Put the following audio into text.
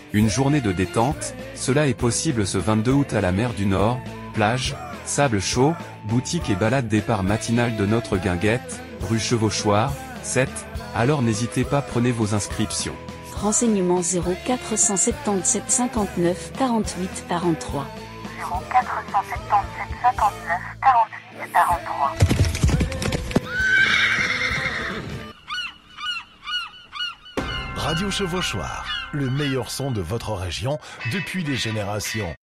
Une journée de détente, cela est possible ce 22 août à la mer du Nord, plage, sable chaud, boutique et balade départ matinal de notre guinguette, rue Chevauchoir, 7, alors n'hésitez pas prenez vos inscriptions. Renseignements 0477 59 48 43. 0477 59 48 43. Radio Chevauchoir, le meilleur son de votre région depuis des générations.